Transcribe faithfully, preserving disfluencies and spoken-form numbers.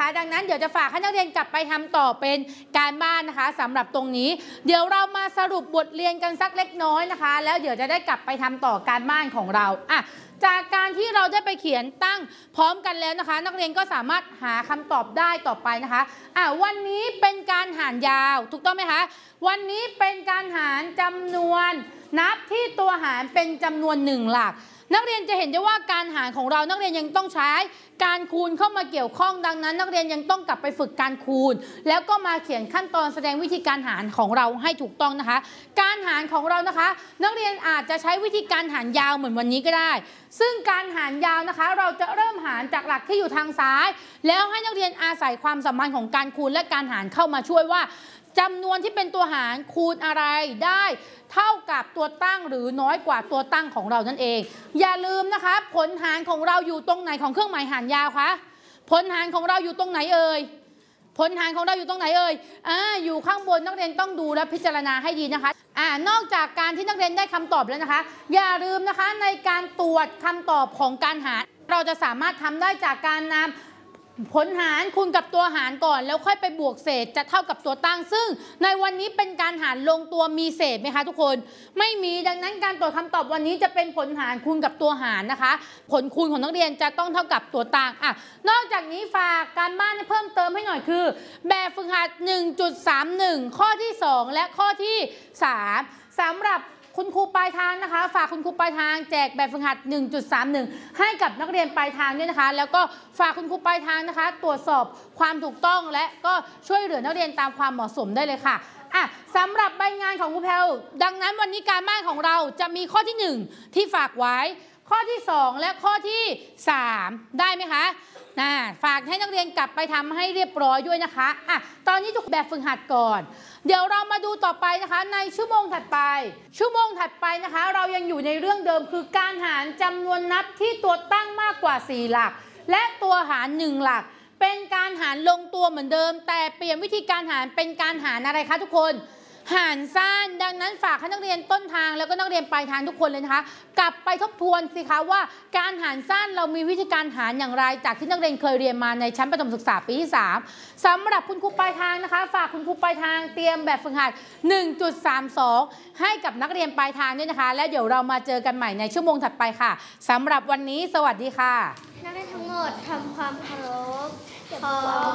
นะคะดังนั้นเดี๋ยวจะฝากให้นักเรียนกลับไปทำต่อเป็นการบ้านนะคะสำหรับตรงนี้เดี๋ยวเรามาสรุปบทเรียนกันสักเล็กน้อยนะคะแล้วเดี๋ยวจะได้กลับไปทำต่อการบ้านของเราอ่ะจากการที่เราได้ไปเขียนตั้งพร้อมกันแล้วนะคะนักเรียนก็สามารถหาคำตอบได้ต่อไปนะคะอ่ะวันนี้เป็นการหารยาวถูกต้องไหมคะวันนี้เป็นการหารจำนวนนับที่ตัวหารเป็นจำนวนหนึ่งหลักนักเรียนจะเห็นได้ว่าการหารของเรานักเรียนยังต้องใช้การคูณเข้ามาเกี่ยวข้องดังนั้นนักเรียนยังต้องกลับไปฝึกการคูณแล้วก็มาเขียนขั้นตอนแสดงวิธีการหารของเราให้ถูกต้องนะคะการหารของเรานะคะนักเรียนอาจจะใช้วิธีการหารยาวเหมือนวันนี้ก็ได้ซึ่งการหารยาวนะคะเราจะเริ่มหารจากหลักที่อยู่ทางซ้ายแล้วให้นักเรียนอาศัยความสัมพันธ์ของการคูณและการหารเข้ามาช่วยว่าจำนวนที่เป็นตัวหารคูณอะไรได้เท่ากับตัวตั้งหรือน้อยกว่าตัวตั้งของเรานั่นเองอย่าลืมนะคะผลหารของเราอยู่ตรงไหนของเครื่องหมายหารยาวคะผลหารของเราอยู่ตรงไหนเอ่ยผลหารของเราอยู่ตรงไหนเอ่ยอ่าอยู่ข้างบนนักเรียนต้องดูและพิจารณาให้ดีนะคะอ่านอกจากการที่นักเรียนได้คำตอบแล้วนะคะอย่าลืมนะคะในการตรวจคำตอบของการหารเราจะสามารถทำได้จากการนำผลหารคูณกับตัวหารก่อนแล้วค่อยไปบวกเศษจะเท่ากับตัวตั้งซึ่งในวันนี้เป็นการหารลงตัวมีเศษไหมคะทุกคนไม่มีดังนั้นการตรวจคำตอบวันนี้จะเป็นผลหารคูณกับตัวหารนะคะผลคูณของนักเรียนจะต้องเท่ากับตัวตั้งอ่ะนอกจากนี้ฝากการบ้านเพิ่มเติมให้หน่อยคือแบบฝึกหัด หนึ่งจุดสามหนึ่ง ข้อที่สองและข้อที่สามสำหรับคุณครูปลายทางนะคะฝากคุณครูปลายทางแจกแบบฝึกหัด หนึ่งจุดสามหนึ่ง ให้กับนักเรียนปลายทางด้วยนะคะแล้วก็ฝากคุณครูปลายทางนะคะตรวจสอบความถูกต้องและก็ช่วยเหลือนักเรียนตามความเหมาะสมได้เลยค่ะอ่ะสำหรับใบงานของครูแพลวดังนั้นวันนี้การบ้านของเราจะมีข้อที่หนึ่งที่ฝากไว้ข้อที่สองและข้อที่สามได้ไหมคะนะฝากให้นักเรียนกลับไปทำให้เรียบร้อยด้วยนะคะอ่ะตอนนี้ถูกแบบฝึกหัดก่อนเดี๋ยวเรามาดูต่อไปนะคะในชั่วโมงถัดไปชั่วโมงถัดไปนะคะเรายังอยู่ในเรื่องเดิมคือการหารจำนวนนับที่ตัวตั้งมากกว่าสี่หลักและตัวหารหนึ่งหลักเป็นการหารลงตัวเหมือนเดิมแต่เปลี่ยนวิธีการหารเป็นการหารอะไรคะทุกคนหารสั้นดังนั้นฝากให้นักเรียนต้นทางแล้วก็นักเรียนปลายทางทุกคนเลยนะคะกลับไปทบทวนสิคะว่าการหารสั้นเรามีวิธีการหารอย่างไรจากที่นักเรียนเคยเรียนมาในชั้นประถมศึกษาปีที่สามสำหรับคุณครูปลายทางนะคะฝากคุณครูปลายทางเตรียมแบบฝึกหัด หนึ่งจุดสามสอง ให้กับนักเรียนปลายทางด้วยนะคะและเดี๋ยวเรามาเจอกันใหม่ในชั่วโมงถัดไปค่ะสำหรับวันนี้สวัสดีค่ะนักเรียนทั้งหมดทำความเคารพขอ